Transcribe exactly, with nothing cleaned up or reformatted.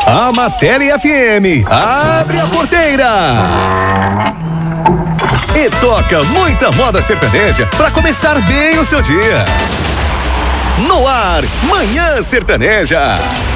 A Matéria F M abre a porteira e toca muita moda sertaneja para começar bem o seu dia. No ar, Manhã Sertaneja.